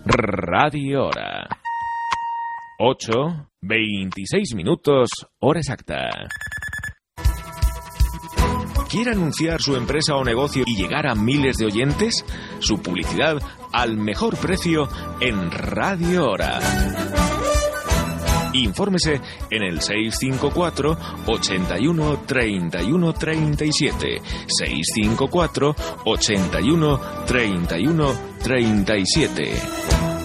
Radio Hora. 8:26 minutos, hora exacta. ¿Quiere anunciar su empresa o negocio y llegar a miles de oyentes? Su publicidad al mejor precio en Radio Hora. Infórmese en el 654 81 31 37. 654 81 31 37.